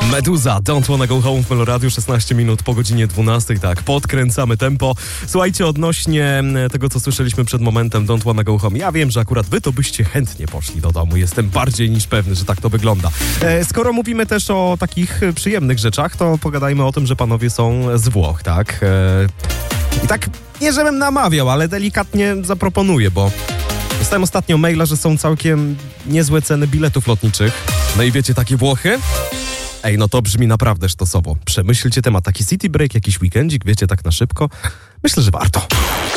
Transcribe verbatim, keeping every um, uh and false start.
Meduza, Don't Wanna Go Home w Meloradiu, szesnaście minut po godzinie dwunastej, tak, podkręcamy tempo. Słuchajcie, odnośnie tego, co słyszeliśmy przed momentem, Don't Wanna Go Home, ja wiem, że akurat wy to byście chętnie poszli do domu, jestem bardziej niż pewny, że tak to wygląda. E, skoro mówimy też o takich przyjemnych rzeczach, to pogadajmy o tym, że panowie są z Włoch, tak? E, I tak, nie żebym namawiał, ale delikatnie zaproponuję, bo dostałem ostatnio maila, że są całkiem niezłe ceny biletów lotniczych. No i wiecie, takie Włochy? Ej, no to brzmi naprawdę sztosowo. Przemyślcie temat, taki city break, jakiś weekendzik, wiecie, tak na szybko. Myślę, że warto.